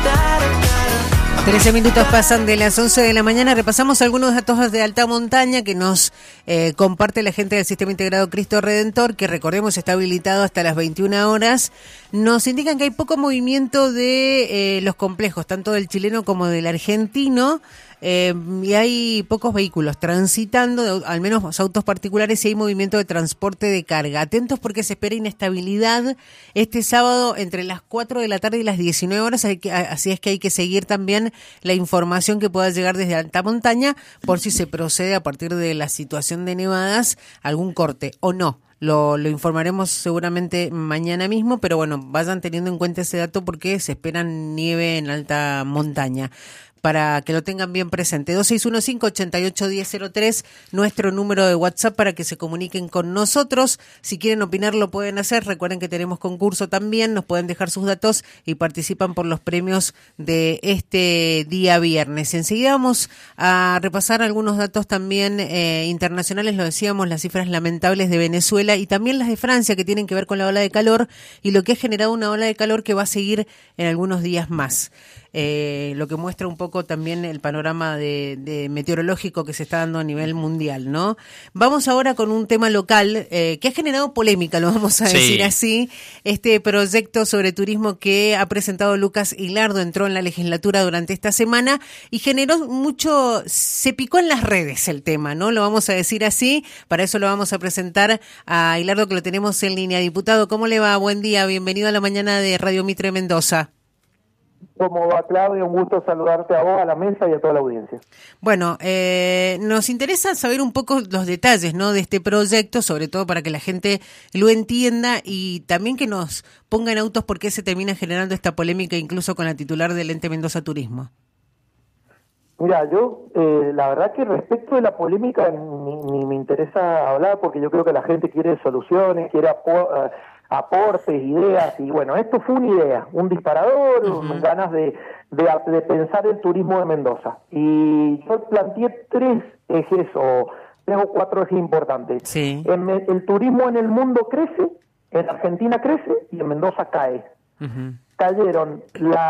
13 minutos pasan de las 11 de la mañana. Repasamos algunos datos de alta montaña que nos comparte la gente del Sistema Integrado Cristo Redentor, que recordemos está habilitado hasta las 21 horas. Nos indican que hay poco movimiento de los complejos, tanto del chileno como del argentino. Y hay pocos vehículos transitando, al menos autos particulares, y hay movimiento de transporte de carga. Atentos porque se espera inestabilidad este sábado entre las 4 de la tarde y las 19 horas, así es que hay que seguir también la información que pueda llegar desde alta montaña por si se procede a partir de la situación de nevadas, algún corte o no. Lo informaremos seguramente mañana mismo, pero bueno, vayan teniendo en cuenta ese dato porque se espera nieve en alta montaña, para que lo tengan bien presente. 2615-881003, nuestro número de WhatsApp para que se comuniquen con nosotros. Si quieren opinar lo pueden hacer. Recuerden que tenemos concurso también, nos pueden dejar sus datos y participan por los premios de este día viernes. Enseguida vamos a repasar algunos datos también internacionales, lo decíamos, las cifras lamentables de Venezuela y también las de Francia que tienen que ver con la ola de calor y lo que ha generado una ola de calor que va a seguir en algunos días más. Lo que muestra un poco también el panorama de meteorológico que se está dando a nivel mundial, ¿no? Vamos ahora con un tema local que ha generado polémica, lo vamos a decir así. Este proyecto sobre turismo que ha presentado Lucas Hilardo entró en la legislatura durante esta semana y generó mucho, se picó en las redes el tema, ¿no? Lo vamos a decir así, para eso lo vamos a presentar a Hilardo, que lo tenemos en línea. Diputado, ¿cómo le va? Buen día, bienvenido a la mañana de Radio Mitre Mendoza. ¿Cómo va, Claudia? Un gusto saludarte a vos, a la mesa y a toda la audiencia. Bueno, nos interesa saber un poco los detalles, ¿no?, de este proyecto, sobre todo para que la gente lo entienda y también que nos ponga en autos por qué se termina generando esta polémica incluso con la titular del ente Mendoza Turismo. Mira, yo la verdad que respecto de la polémica ni me interesa hablar porque yo creo que la gente quiere soluciones, quiere aportes, ideas, y bueno, esto fue una idea, un disparador, ganas de pensar el turismo de Mendoza. Y yo planteé tres ejes o 3 o 4 ejes importantes. Sí. El turismo en el mundo crece, en Argentina crece y en Mendoza cae. Cayeron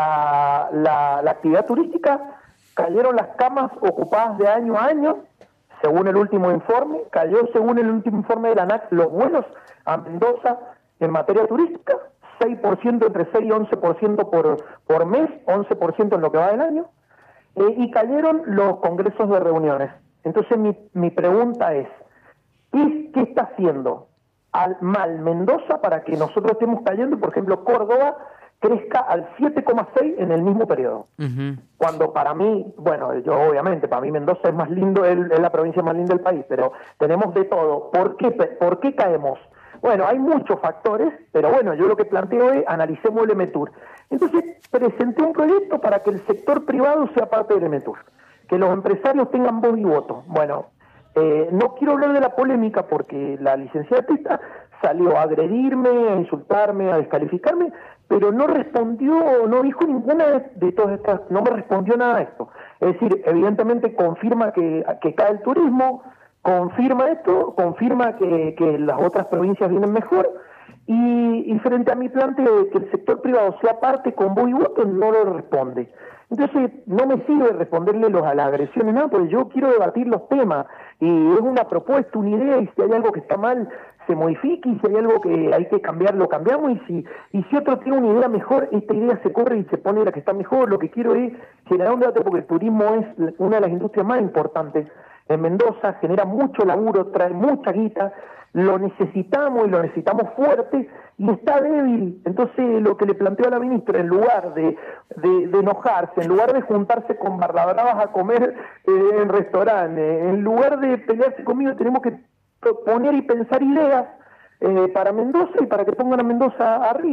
la actividad turística, cayeron las camas ocupadas de año a año, según el último informe, cayó según el último informe de la ANAC los vuelos a Mendoza en materia turística, 6%, entre 6 y 11% por mes, 11% en lo que va del año, y cayeron los congresos de reuniones. Entonces mi pregunta es, ¿qué está haciendo mal Mendoza para que nosotros estemos cayendo? Por ejemplo, Córdoba crezca al 7,6 en el mismo periodo. Cuando para mí, bueno, yo obviamente, para mí Mendoza es más lindo, es la provincia más linda del país, pero tenemos de todo. ¿Por qué caemos? Bueno, hay muchos factores, pero bueno, yo lo que planteo es, analicemos el EMETUR. Entonces, presenté un proyecto para que el sector privado sea parte del EMETUR, que los empresarios tengan voz y voto. Bueno, no quiero hablar de la polémica porque la licenciada Testa salió a agredirme, a insultarme, a descalificarme, pero no respondió, no dijo ninguna de todas estas, no me respondió nada de esto. Es decir, evidentemente confirma que cae el turismo, confirma esto, confirma que las otras provincias vienen mejor, y frente a mi planteo de que el sector privado sea parte con voz y voto, no lo responde. Entonces, no me sirve responderle a las agresiones, nada, porque yo quiero debatir los temas, y es una propuesta, una idea, y si hay algo que está mal, se modifique, y si hay algo que hay que cambiar, lo cambiamos, y si otro tiene una idea mejor, esta idea se corre y se pone la que está mejor. Lo que quiero es generar un debate, porque el turismo es una de las industrias más importantes en Mendoza, genera mucho laburo, trae mucha guita, lo necesitamos y lo necesitamos fuerte, y está débil. Entonces, lo que le planteo a la ministra, en lugar de enojarse, en lugar de juntarse con barrabravas a comer en restaurantes, en lugar de pelearse conmigo, tenemos que proponer y pensar ideas para Mendoza y para que pongan a Mendoza arriba.